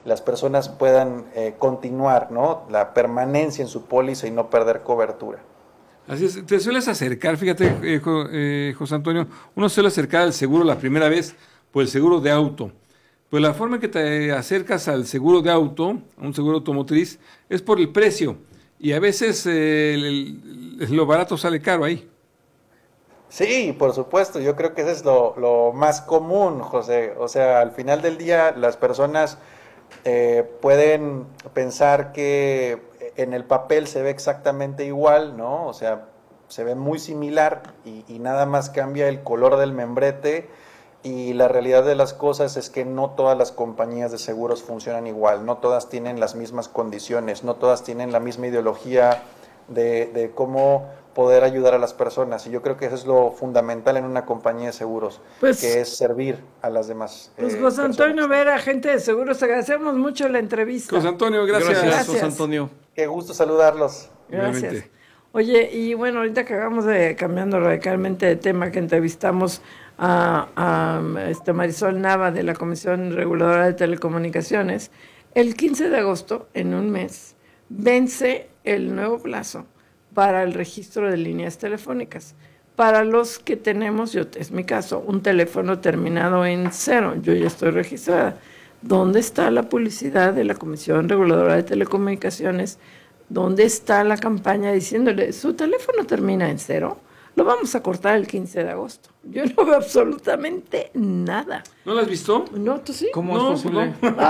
las personas puedan continuar, ¿no? La permanencia en su póliza y no perder cobertura. Así es, te sueles acercar, fíjate, José Antonio, uno se suele acercar al seguro la primera vez por el seguro de auto. Pues la forma en que te acercas al seguro de auto, a un seguro automotriz, es por el precio. Y a veces lo barato sale caro ahí. Sí, por supuesto, yo creo que eso es lo más común, José. O sea, al final del día las personas pueden pensar que en el papel se ve exactamente igual, ¿no? O sea, se ve muy similar y nada más cambia el color del membrete, y la realidad de las cosas es que no todas las compañías de seguros funcionan igual, no todas tienen las mismas condiciones, no todas tienen la misma ideología de cómo poder ayudar a las personas, y yo creo que eso es lo fundamental en una compañía de seguros, pues, que es servir a las demás pues José Antonio Vera, agente de seguros, agradecemos mucho la entrevista. José Antonio, gracias. José Antonio. Qué gusto saludarlos. Gracias. Igualmente. Oye, y bueno, ahorita que acabamos de cambiando radicalmente de tema, que entrevistamos a Marisol Nava de la Comisión Reguladora de Telecomunicaciones, el 15 de agosto, en un mes, vence el nuevo plazo para el registro de líneas telefónicas. Para los que tenemos, es mi caso, un teléfono terminado en 0, yo ya estoy registrada. ¿Dónde está la publicidad de la Comisión Reguladora de Telecomunicaciones? ¿Dónde está la campaña diciéndole, su teléfono termina en 0? Lo vamos a cortar el 15 de agosto. Yo no veo absolutamente nada. ¿No lo has visto? No, ¿tú sí? ¿Cómo No, es posible?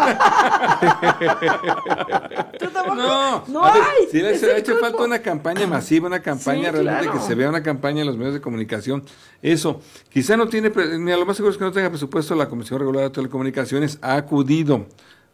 ¿Tú tampoco? No hay. Sí, le ha hecho falta una campaña masiva, una campaña Sí, realmente claro. que se vea una campaña en los medios de comunicación. Eso, quizá no tiene, mira, lo más seguro es que no tenga presupuesto. La Comisión Reguladora de Telecomunicaciones ha acudido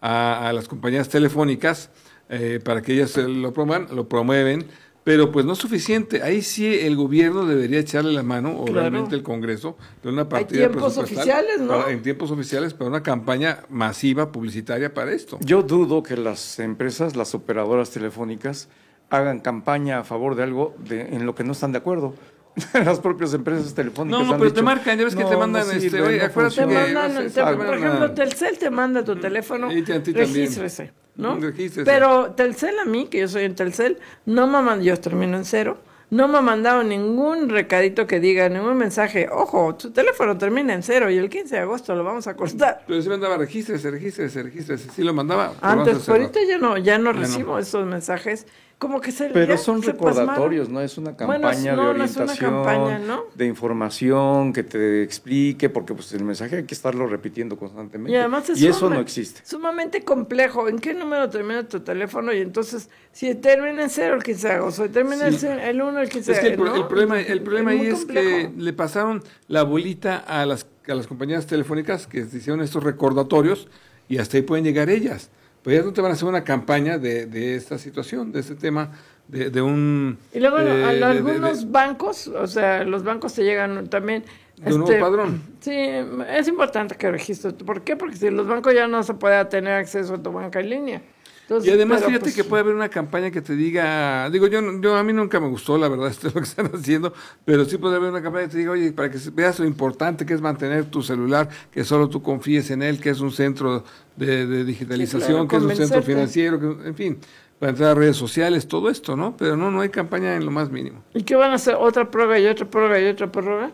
a las compañías telefónicas para que ellas lo promueven, pero pues no es suficiente. Ahí sí el gobierno debería echarle la mano, o Claro. realmente el Congreso, de una partida tiempos presupuestal oficiales, ¿no? en tiempos oficiales, para una campaña masiva publicitaria para esto. Yo dudo que las empresas, las operadoras telefónicas, hagan campaña a favor de algo en lo que no están de acuerdo. Las propias empresas telefónicas No, han pero dicho, te marcan, ya ves que te mandan, sirve, oye, no acuérdate Te funciona. que- mandan, no sé, por ejemplo, Telcel te manda tu teléfono, Y a ti también. regístrese, ¿no? Regístrese. Pero Telcel, a mí, que yo soy en Telcel, no me mandó, yo termino en 0, no me ha mandado ningún recadito que diga, ningún mensaje, ojo, tu teléfono termina en 0 y el 15 de agosto lo vamos a cortar. Pero sí mandaba, regístrese, sí lo mandaba. Antes, vamos a pero ahorita hacerlo. ya no Ya recibo no. esos mensajes, como que Pero ya son se recordatorios, pasmaron. no es una Bueno, campaña no, de no es una orientación, campaña, ¿no? de información que te explique, porque pues el mensaje hay que estarlo repitiendo constantemente. Y además es eso no existe. sumamente complejo. ¿En qué número termina tu teléfono? Y entonces, si termina en 0 el 15 de agosto, si termina el 1 el 15 de Es que agosto. el problema muy ahí es complejo. que le pasaron la bolita a las compañías telefónicas que hicieron estos recordatorios, y hasta ahí pueden llegar ellas. Pues ellas no te van a hacer una campaña de esta situación, de este tema, de un... Y luego algunos bancos, o sea, los bancos te llegan también... De un nuevo padrón. Sí, es importante que registres. ¿Por qué? Porque si los bancos ya no se puede tener acceso a tu banca en línea. Entonces, Y además, pero, fíjate pues, que puede haber una campaña que te diga, digo, yo a mí nunca me gustó, la verdad, esto es lo que están haciendo, pero sí puede haber una campaña que te diga, oye, para que veas lo importante que es mantener tu celular, que solo tú confíes en él, que es un centro de digitalización, Sí, claro, que es un centro convencerte. financiero, en fin, para entrar a redes sociales, todo esto, ¿no? Pero no hay campaña en lo más mínimo. ¿Y qué van a hacer? ¿Otra prórroga y otra prórroga y otra prórroga?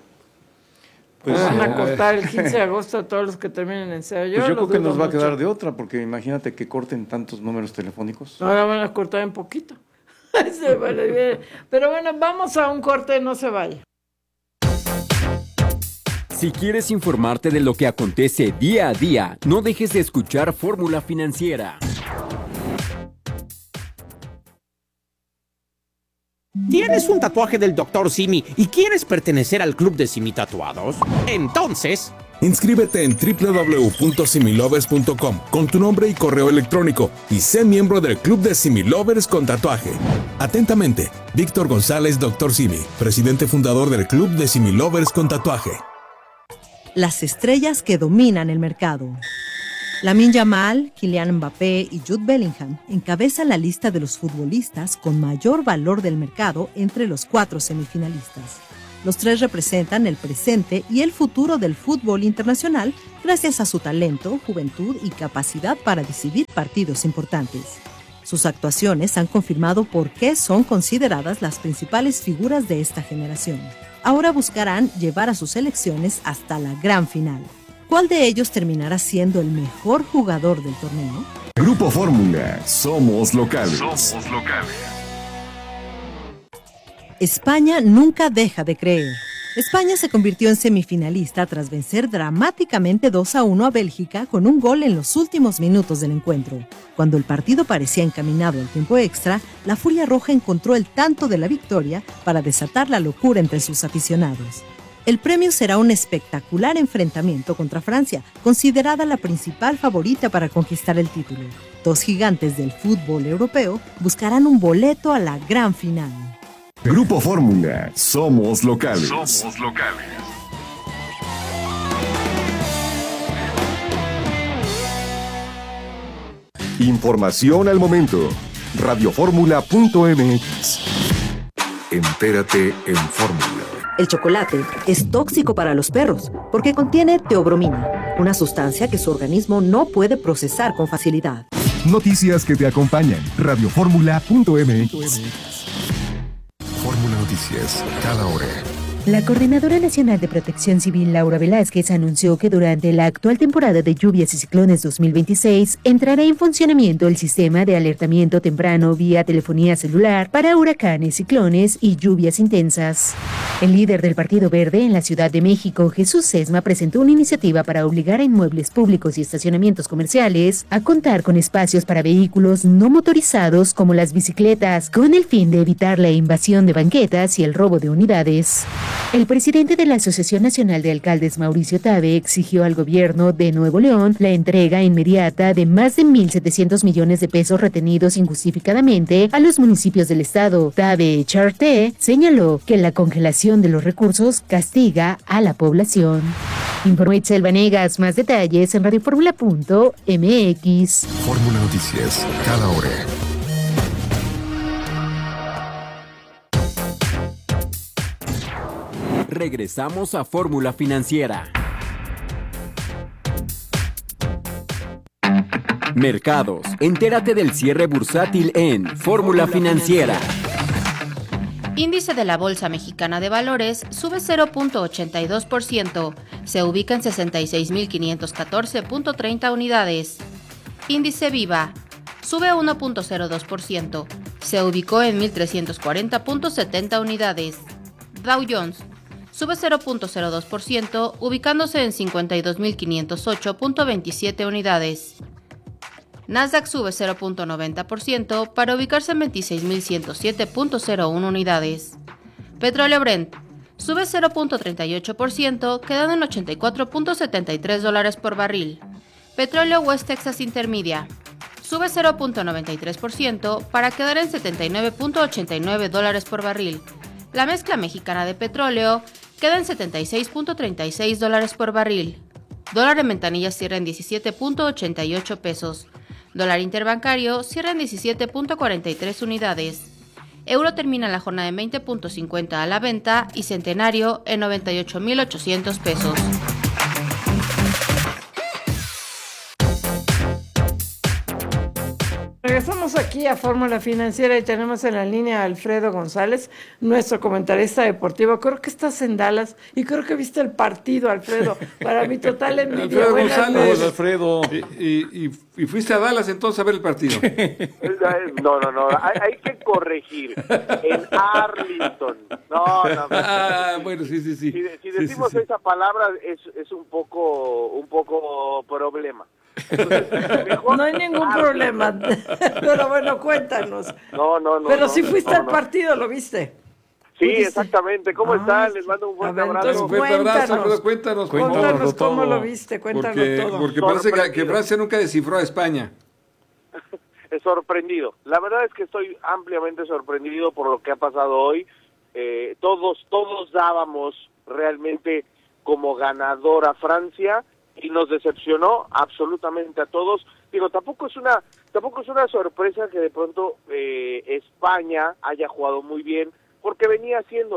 Pues, ¿Van a cortar el 15 de agosto a todos los que terminen en 0? Pues yo lo creo que dudo nos va a mucho. quedar de otra, porque imagínate que corten tantos números telefónicos. Ahora van a cortar en poquito. Pero bueno, vamos a un corte, no se vaya. Si quieres informarte de lo que acontece día a día, no dejes de escuchar Fórmula Financiera. ¿Tienes un tatuaje del Dr. Simi y quieres pertenecer al club de Simi Tatuados? Entonces, inscríbete en www.similovers.com con tu nombre y correo electrónico y sé miembro del club de Similovers con tatuaje. Atentamente, Víctor González, Dr. Simi, presidente fundador del club de Similovers con tatuaje. Las estrellas que dominan el mercado. Lamine Yamal, Kylian Mbappé y Jude Bellingham encabezan la lista de los futbolistas con mayor valor del mercado entre los 4 semifinalistas. Los tres representan el presente y el futuro del fútbol internacional gracias a su talento, juventud y capacidad para decidir partidos importantes. Sus actuaciones han confirmado por qué son consideradas las principales figuras de esta generación. Ahora buscarán llevar a sus selecciones hasta la gran final. ¿Cuál de ellos terminará siendo el mejor jugador del torneo? Grupo Fórmula, somos locales. España nunca deja de creer. España se convirtió en semifinalista tras vencer dramáticamente 2-1 a Bélgica con un gol en los últimos minutos del encuentro. Cuando el partido parecía encaminado al tiempo extra, la Furia Roja encontró el tanto de la victoria para desatar la locura entre sus aficionados. El premio será un espectacular enfrentamiento contra Francia, considerada la principal favorita para conquistar el título. Dos gigantes del fútbol europeo buscarán un boleto a la gran final. Grupo Fórmula, somos locales. Información al momento. Radioformula.mx. Entérate en Fórmula. El chocolate es tóxico para los perros porque contiene teobromina, una sustancia que su organismo no puede procesar con facilidad. Noticias que te acompañan. Radioformula.mx. Fórmula Noticias, cada hora. La Coordinadora Nacional de Protección Civil, Laura Velázquez, anunció que durante la actual temporada de lluvias y ciclones 2026 entrará en funcionamiento el sistema de alertamiento temprano vía telefonía celular para huracanes, ciclones y lluvias intensas. El líder del Partido Verde en la Ciudad de México, Jesús Sesma, presentó una iniciativa para obligar a inmuebles públicos y estacionamientos comerciales a contar con espacios para vehículos no motorizados como las bicicletas, con el fin de evitar la invasión de banquetas y el robo de unidades. El presidente de la Asociación Nacional de Alcaldes, Mauricio Tabe, exigió al gobierno de Nuevo León la entrega inmediata de más de 1,700 millones de pesos retenidos injustificadamente a los municipios del estado. Tabe Charte señaló que la congelación de los recursos castiga a la población. Informó Itzel Vanegas, más detalles en radioformula.mx. Fórmula Noticias, cada hora. Regresamos a Fórmula Financiera. Mercados. Entérate del cierre bursátil en Fórmula Financiera. Índice de la Bolsa Mexicana de Valores sube 0.82%, se ubica en 66.514.30 unidades. Índice Viva sube 1.02%, se ubicó en 1.340.70 unidades. Dow Jones sube 0.02%, ubicándose en 52.508.27 unidades. Nasdaq sube 0.90% para ubicarse en 26.107.01 unidades. Petróleo Brent sube 0.38%, quedando en $84.73 por barril. Petróleo West Texas Intermedia sube 0.93% para quedar en $79.89 por barril. La mezcla mexicana de petróleo queda en $76.36 por barril. Dólar en ventanilla cierra en 17.88 pesos. Dólar interbancario cierra en 17.43 unidades. Euro termina la jornada en 20.50 a la venta y centenario en 98.800 pesos. Regresamos aquí a Fórmula Financiera y tenemos en la línea a Alfredo González, nuestro comentarista deportivo. Creo que estás en Dallas y creo que viste el partido, Alfredo. Para mi total envidia. Alfredo González. Alfredo. ¿Y fuiste a Dallas entonces a ver el partido? No. Hay que corregir. En Arlington. No. Bueno, sí. Si decimos esa palabra es un poco problema. No hay ningún problema, pero bueno, cuéntanos. No. Pero si fuiste al partido, ¿lo viste? Sí, exactamente. ¿Cómo están? Les mando un fuerte abrazo. Cuéntanos cómo lo viste, cuéntanos todo. Porque parece que Francia nunca descifró a España. Sorprendido. La verdad es que estoy ampliamente sorprendido por lo que ha pasado hoy. Todos dábamos realmente como ganador a Francia y nos decepcionó absolutamente a todos. Digo, tampoco es una sorpresa que de pronto España haya jugado muy bien, porque venía haciéndolo.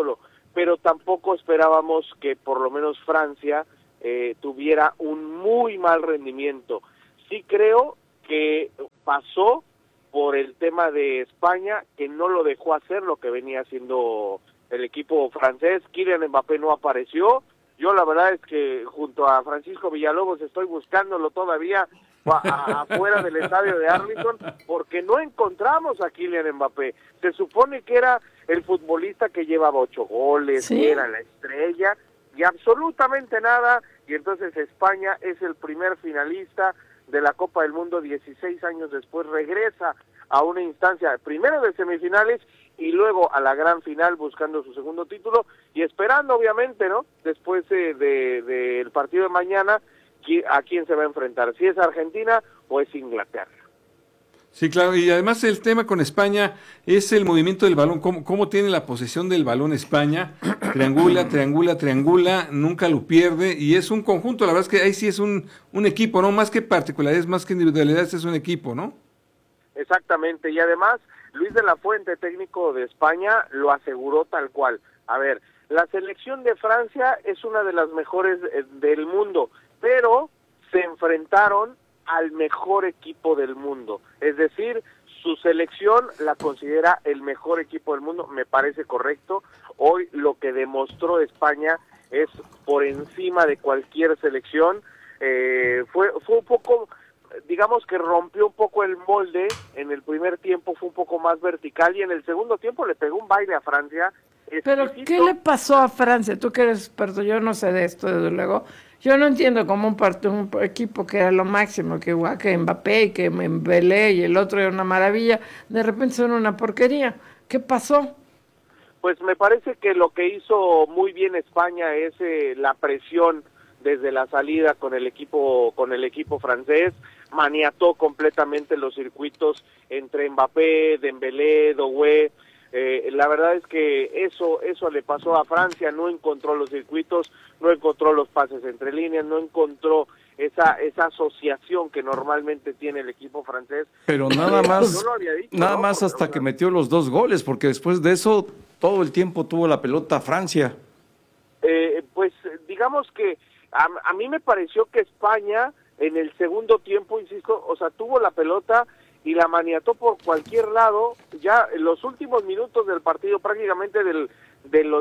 pero tampoco esperábamos que por lo menos Francia tuviera un muy mal rendimiento. Sí creo que pasó por el tema de España, que no lo dejó hacer lo que venía haciendo el equipo francés. Kylian Mbappé no apareció. Yo la verdad es que junto a Francisco Villalobos estoy buscándolo todavía afuera del estadio de Arlington, porque no encontramos a Kylian Mbappé. Se supone que era el futbolista que llevaba 8 goles, ¿sí? Que era la estrella, y absolutamente nada, y entonces España es el primer finalista de la Copa del Mundo 16 años después, regresa a una instancia primero de semifinales y luego a la gran final buscando su segundo título y esperando obviamente, ¿no? Después del partido de mañana, a quién se va a enfrentar, si es Argentina o es Inglaterra. Sí, claro, y además el tema con España es el movimiento del balón, cómo tiene la posesión del balón España, triangula, nunca lo pierde, y es un conjunto, la verdad es que ahí sí es un equipo, ¿no? Más que particularidades, más que individualidades, es un equipo, ¿no? Exactamente, y además Luis de la Fuente, técnico de España, lo aseguró tal cual. A ver, la selección de Francia es una de las mejores del mundo, pero se enfrentaron al mejor equipo del mundo, es decir, su selección la considera el mejor equipo del mundo, me parece correcto. Hoy lo que demostró España es por encima de cualquier selección, fue un poco, digamos que rompió un poco el molde. En el primer tiempo fue un poco más vertical y en el segundo tiempo le pegó un baile a Francia. Pero ¿qué le pasó a Francia? Tú que eres experto, yo no sé de esto, desde luego. Yo no entiendo cómo un equipo que era lo máximo, que igual que Mbappé y que Dembélé y el otro era una maravilla, de repente son una porquería. ¿Qué pasó? Pues me parece que lo que hizo muy bien España es la presión desde la salida con el equipo francés, maniató completamente los circuitos entre Mbappé, Dembélé, Doué. La verdad es que eso le pasó a Francia, no encontró los circuitos, no encontró los pases entre líneas, no encontró esa asociación que normalmente tiene el equipo francés. Pero nada más, no lo había dicho, nada ¿no? más hasta que metió los 2 goles, porque después de eso todo el tiempo tuvo la pelota Francia. Pues digamos que a mí me pareció que España en el segundo tiempo, insisto, o sea, tuvo la pelota y la maniató por cualquier lado. Ya en los últimos minutos del partido, prácticamente del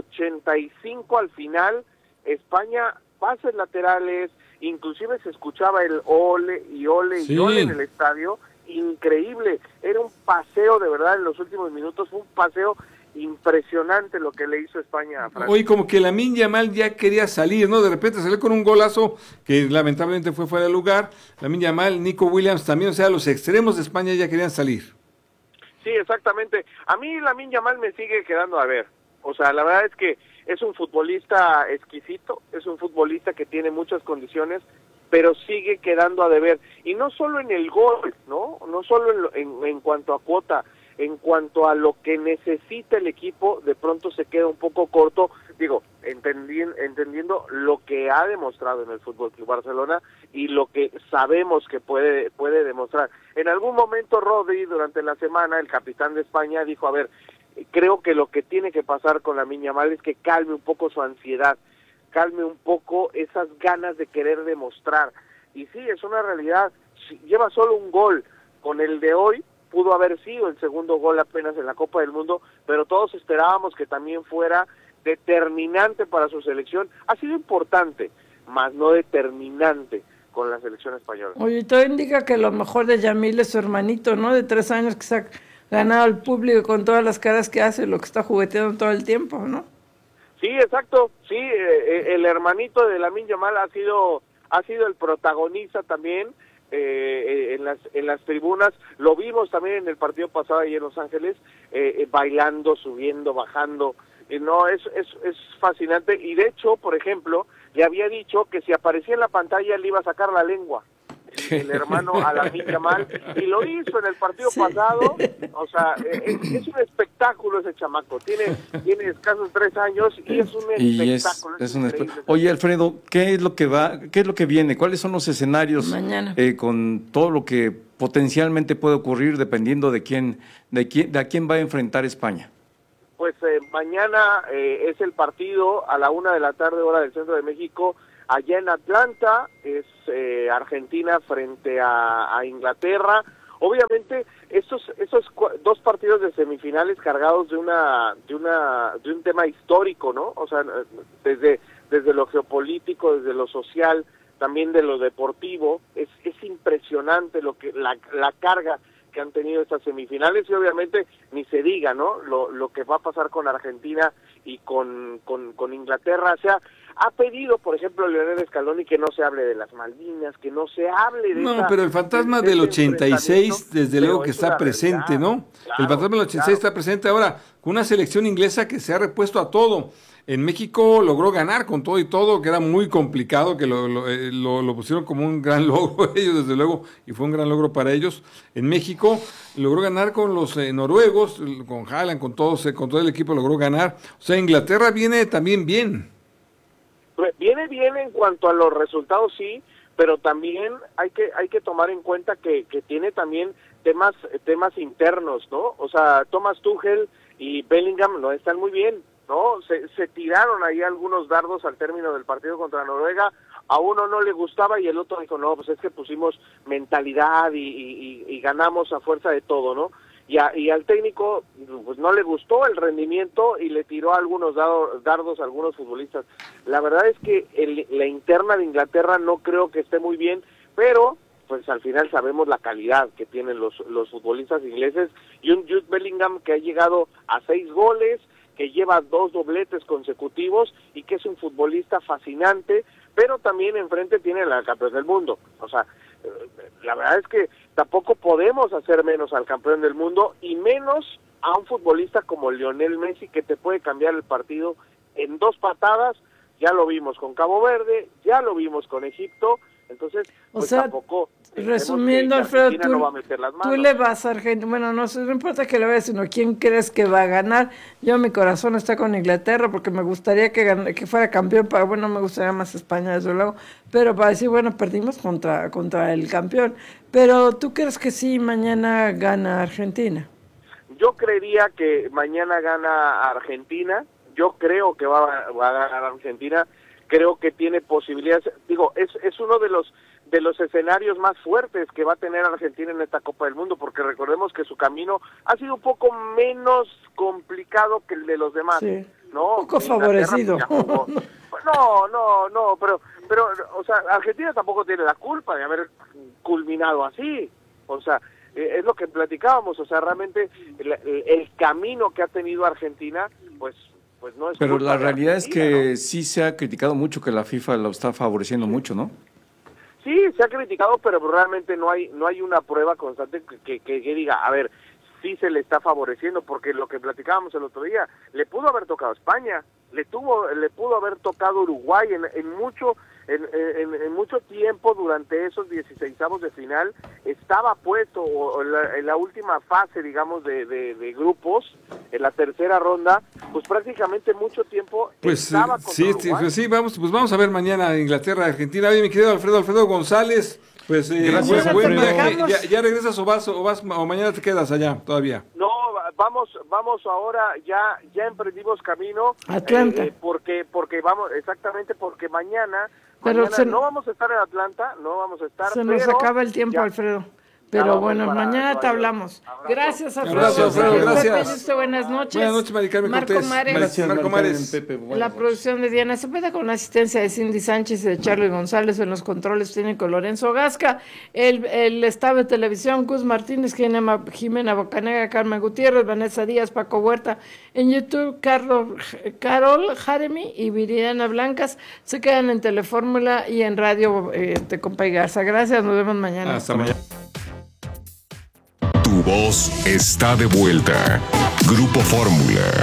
85 al final, España, pases laterales, inclusive se escuchaba el ole y ole y ole en el estadio, increíble, era un paseo de verdad en los últimos minutos, fue un paseo impresionante lo que le hizo España a Francia. Hoy como que Lamine Yamal ya quería salir, ¿no? De repente salió con un golazo que lamentablemente fue fuera de lugar. Lamine Yamal, Nico Williams también, o sea, los extremos de España ya querían salir. Sí, exactamente. A mí Lamine Yamal me sigue quedando a ver. O sea, la verdad es que es un futbolista exquisito, es un futbolista que tiene muchas condiciones, pero sigue quedando a deber. Y no solo en el gol, ¿no? No solo en cuanto a cuota, en cuanto a lo que necesita el equipo, de pronto se queda un poco corto, digo, entendiendo lo que ha demostrado en el Fútbol Club Barcelona y lo que sabemos que puede demostrar. En algún momento Rodri, durante la semana, el capitán de España, dijo, a ver, creo que lo que tiene que pasar con Lamine Yamal es que calme un poco su ansiedad, calme un poco esas ganas de querer demostrar. Y sí, es una realidad, lleva solo un gol, con el de hoy pudo haber sido el segundo gol apenas en la Copa del Mundo, pero todos esperábamos que también fuera determinante para su selección. Ha sido importante, más no determinante con la selección española. Oye, todo indica que lo mejor de Yamil es su hermanito, ¿no? De 3 años que se ha ganado al público con todas las caras que hace, lo que está jugueteando todo el tiempo, ¿no? Sí, exacto, sí, el hermanito de Lamine Yamal ha sido el protagonista también. En las tribunas, lo vimos también en el partido pasado ahí en Los Ángeles, bailando, subiendo, bajando, no, es fascinante, y de hecho, por ejemplo, le había dicho que si aparecía en la pantalla le iba a sacar la lengua el hermano a Lamine Yamal, y lo hizo en el partido pasado. O sea, es un espectáculo ese chamaco, tiene escasos 3 años y es un espectáculo. Oye, Alfredo, ¿qué es lo que viene? ¿Cuáles son los escenarios mañana con todo lo que potencialmente puede ocurrir dependiendo de a quién va a enfrentar España? Pues mañana es el partido a la 1:00 p.m, hora del centro de México, allá en Atlanta. Es Argentina frente a Inglaterra. Obviamente esos dos partidos de semifinales cargados de un tema histórico, ¿no? O sea, desde lo geopolítico, desde lo social, también de lo deportivo, es impresionante la carga que han tenido estas semifinales, y obviamente ni se diga, ¿no? Lo que va a pasar con Argentina y con Inglaterra. O sea, ha pedido, por ejemplo, Lionel Scaloni que no se hable de las Malvinas, que no se hable de... No, pero el fantasma del 86, desde luego que está presente, ¿no? Claro, el fantasma del 86 está presente ahora, con una selección inglesa que se ha repuesto a todo. En México logró ganar con todo y todo, que era muy complicado, que lo pusieron como un gran logro ellos, desde luego, y fue un gran logro para ellos. En México logró ganar con los noruegos, con Haaland, con todo el equipo logró ganar. O sea, Inglaterra viene también bien. Viene bien en cuanto a los resultados, sí, pero también hay que tomar en cuenta que tiene también temas internos, ¿no? O sea, Thomas Tuchel y Bellingham no están muy bien, ¿no? Se tiraron ahí algunos dardos al término del partido contra Noruega. A uno no le gustaba y el otro dijo, no, pues es que pusimos mentalidad y ganamos a fuerza de todo, ¿no? Y al técnico pues no le gustó el rendimiento y le tiró algunos dardos a algunos futbolistas. La verdad es que la interna de Inglaterra no creo que esté muy bien, pero pues al final sabemos la calidad que tienen los futbolistas ingleses, y un Jude Bellingham que ha llegado a 6 goles, que lleva 2 dobletes consecutivos y que es un futbolista fascinante, pero también enfrente tiene la campeón del mundo. O sea, la verdad es que tampoco podemos hacer menos al campeón del mundo, y menos a un futbolista como Lionel Messi, que te puede cambiar el partido en 2 patadas. Ya lo vimos con Cabo Verde, ya lo vimos con Egipto. Entonces, pues o sea, tampoco... Resumiendo, Alfredo, no va a meter las manos. Tú le vas a Argentina, bueno, no importa que le vayas, sino quién crees que va a ganar. Yo, mi corazón está con Inglaterra, porque me gustaría que fuera campeón, bueno, me gustaría más España, desde luego, pero para decir, bueno, perdimos contra el campeón. Pero, ¿tú crees que sí, mañana gana Argentina? Yo creería que mañana gana Argentina, yo creo que va a ganar Argentina, creo que tiene posibilidades, digo, es uno de los escenarios más fuertes que va a tener Argentina en esta Copa del Mundo, porque recordemos que su camino ha sido un poco menos complicado que el de los demás, sí, ¿no? Un poco favorecido. No, pero, o sea, Argentina tampoco tiene la culpa de haber culminado así, o sea, es lo que platicábamos, o sea, realmente el camino que ha tenido Argentina, pues no es. Pero la realidad es que sí se ha criticado mucho que la FIFA lo está favoreciendo mucho, ¿no? Sí, se ha criticado, pero realmente no hay una prueba constante que diga, a ver, sí se le está favoreciendo, porque lo que platicábamos el otro día, le pudo haber tocado España, le pudo haber tocado Uruguay en mucho tiempo. Durante esos 16avos de final estaba puesto, o en la última fase, digamos, de grupos, en la tercera ronda, pues prácticamente mucho tiempo estaba contra Uruguay. Sí, vamos a ver mañana Inglaterra, Argentina. Oye, mi querido Alfredo González, pues gracias, buen viaje. ¿Ya regresas o mañana te quedas allá todavía? No, vamos ahora, ya emprendimos camino. Atlanta. Porque vamos, exactamente, porque mañana no vamos a estar en Atlanta, Se nos acaba el tiempo, Alfredo. Pero bueno, mañana te hablamos. Gracias, Alfredo. Gracias. Buenas noches. Buenas noches, Mari Carmen Cortés. Marco Mares. La producción de Diana Cepeda, con la asistencia de Cindy Sánchez y de Charlie González. En los controles técnicos Lorenzo Gasca. El estado de televisión, Gus Martínez, Jimena Bocanegra, Carmen Gutiérrez, Vanessa Díaz, Paco Huerta. En YouTube, Carol Jaremy y Viridiana Blancas. Se quedan en Telefórmula y en Radio Compa y Garza. Gracias, nos vemos mañana. Hasta mañana. Tu voz está de vuelta. Grupo Fórmula.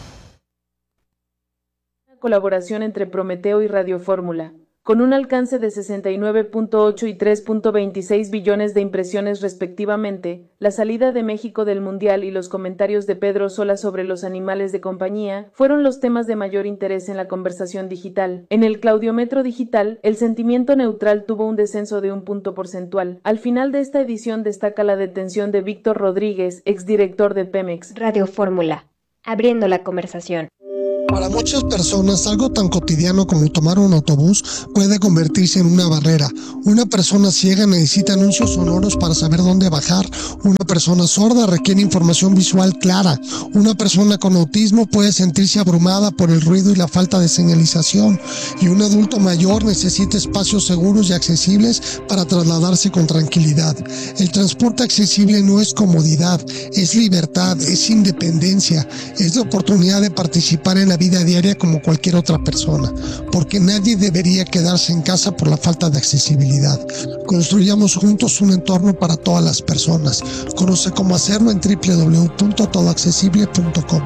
Colaboración entre Prometeo y Radio Fórmula. Con un alcance de 69.8 y 3.26 billones de impresiones respectivamente, la salida de México del Mundial y los comentarios de Pedro Sola sobre los animales de compañía fueron los temas de mayor interés en la conversación digital. En el Claudiometro digital, el sentimiento neutral tuvo un descenso de 1 punto porcentual. Al final de esta edición destaca la detención de Víctor Rodríguez, exdirector de Pemex. Radio Fórmula. abriendo la conversación. Para muchas personas, algo tan cotidiano como tomar un autobús puede convertirse en una barrera. Una persona ciega necesita anuncios sonoros para saber dónde bajar. Una persona sorda requiere información visual clara. Una persona con autismo puede sentirse abrumada por el ruido y la falta de señalización. Y un adulto mayor necesita espacios seguros y accesibles para trasladarse con tranquilidad. El transporte accesible no es comodidad, es libertad, es independencia, es la oportunidad de participar en la vida diaria como cualquier otra persona, porque nadie debería quedarse en casa por la falta de accesibilidad. Construyamos juntos un entorno para todas las personas. Conoce cómo hacerlo en www.todoaccesible.com.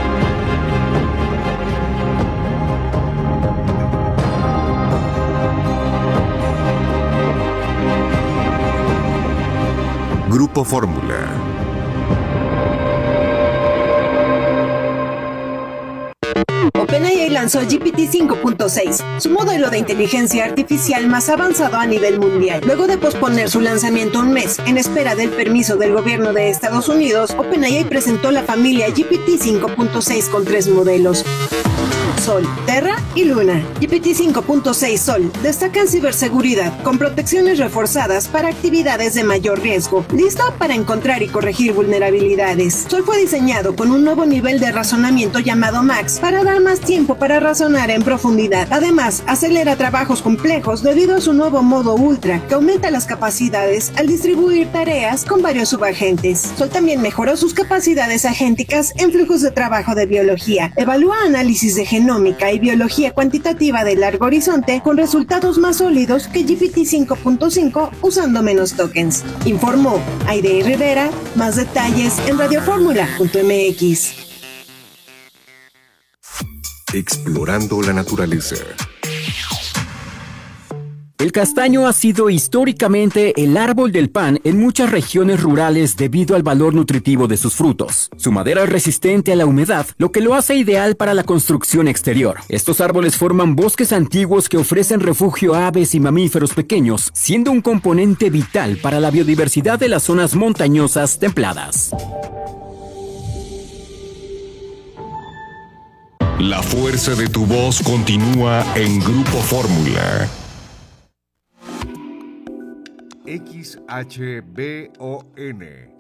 Grupo Fórmula. OpenAI lanzó GPT 5.6, su modelo de inteligencia artificial más avanzado a nivel mundial. Luego de posponer su lanzamiento un mes en espera del permiso del gobierno de Estados Unidos, OpenAI presentó la familia GPT 5.6 con 3 modelos: Sol, Terra y Luna. GPT 5.6 Sol destaca en ciberseguridad, con protecciones reforzadas para actividades de mayor riesgo, listo para encontrar y corregir vulnerabilidades. Sol fue diseñado con un nuevo nivel de razonamiento llamado Max para dar más tiempo para razonar en profundidad. Además, acelera trabajos complejos debido a su nuevo modo Ultra, que aumenta las capacidades al distribuir tareas con varios subagentes. Sol también mejoró sus capacidades agénticas en flujos de trabajo de biología. Evalúa análisis de genoma y biología cuantitativa de largo horizonte con resultados más sólidos que GPT 5.5 usando menos tokens. Informó Aide Rivera. Más detalles en radioformula.mx. Explorando la naturaleza. El castaño ha sido históricamente el árbol del pan en muchas regiones rurales debido al valor nutritivo de sus frutos. Su madera es resistente a la humedad, lo que lo hace ideal para la construcción exterior. Estos árboles forman bosques antiguos que ofrecen refugio a aves y mamíferos pequeños, siendo un componente vital para la biodiversidad de las zonas montañosas templadas. La fuerza de tu voz continúa en Grupo Fórmula. XHBON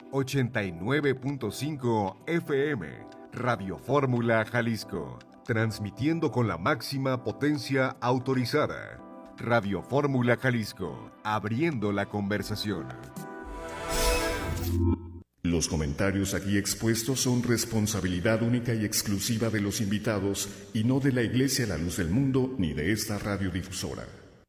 89.5 FM, Radio Fórmula Jalisco, transmitiendo con la máxima potencia autorizada. Radio Fórmula Jalisco, abriendo la conversación. Los comentarios aquí expuestos son responsabilidad única y exclusiva de los invitados y no de la Iglesia La Luz del Mundo ni de esta radiodifusora.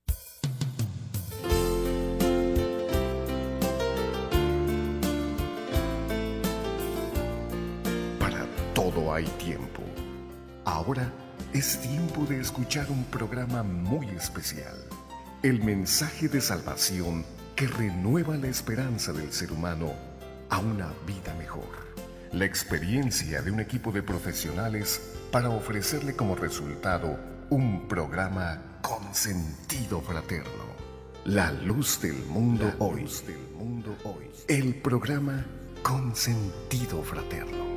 Hay tiempo. Ahora es tiempo de escuchar un programa muy especial. El mensaje de salvación que renueva la esperanza del ser humano a una vida mejor. La experiencia de un equipo de profesionales para ofrecerle como resultado un programa con sentido fraterno. La luz del mundo hoy. El programa con sentido fraterno.